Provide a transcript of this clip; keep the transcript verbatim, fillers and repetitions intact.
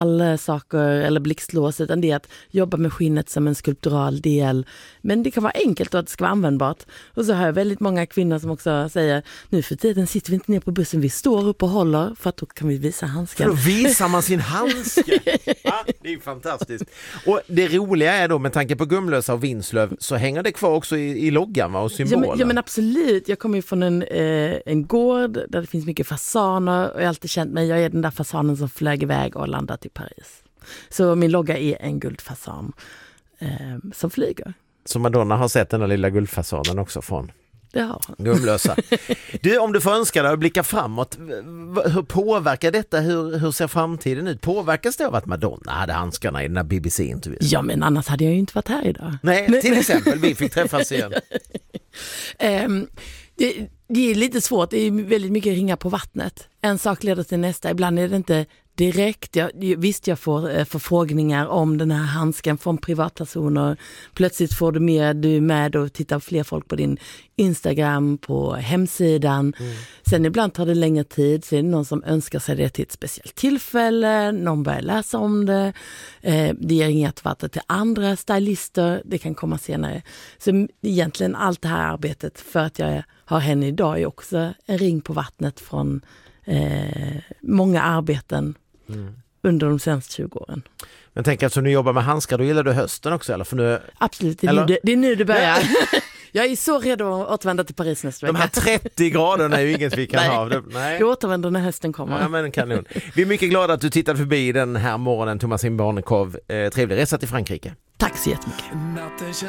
alla saker eller blixtlås, utan det är att jobba med skinnet som en skulptural del. Men det kan vara enkelt och att det ska vara användbart. Och så har jag väldigt många kvinnor som också säger, nu för tiden sitter vi inte ner på bussen, vi står upp och håller, för att då kan vi visa handsken. För då visar man sin handske. Ja, det är fantastiskt. Och det roliga är då, med tanke på Gumlösa och Vinslöv, så hänger det kvar också i, i loggan, va, och symbolen. Ja men, ja men absolut, jag kommer ju från en, eh, en gård där det finns mycket fasaner, och jag har alltid känt mig, jag är den där fasanen som flög iväg och landat i Paris. Så min logga är en guldfasan eh, som flyger. Så Madonna har sett den där lilla guldfasaden också från Ja. Gumlösa. Du, om du får önska dig att blicka framåt, hur påverkar detta? Hur, hur ser framtiden ut? Påverkas det av att Madonna hade handskarna i den här B B C-intervjun? Ja, men annars hade jag ju inte varit här idag. Nej, till exempel, vi fick träffas igen. um, det, det är lite svårt, det är väldigt mycket ringa på vattnet. En sak leder till nästa, ibland är det inte direkt. Jag, visst, jag får eh, förfrågningar om den här handsken från privatpersoner. Plötsligt får du med, du är med och tittar fler folk på din Instagram, på hemsidan. Mm. Sen ibland tar det längre tid, så är det någon som önskar sig det till ett speciellt tillfälle, någon börjar läsa om det. Eh, det ger inget vatten till andra stylister, det kan komma senare. Så egentligen allt det här arbetet för att jag har henne idag är också en ring på vattnet från eh, många arbeten mm. under de senaste tjugo åren. Men tänk att så nu jobbar med handskar, då gillar du hösten också, eller? För nu... Absolut, det är, nu det, det är nu det börjar. Jag är så redo att återvända till Paris nästa vecka. De här trettio graderna är ju inget vi kan Nej. ha. Nej. Jag återvänder när hösten kommer. Ja, men kanon. Vi är mycket glada att du tittade förbi den här morgonen, Thomasine Barnekow. Eh, trevlig resa till Frankrike. Tack så jättemycket.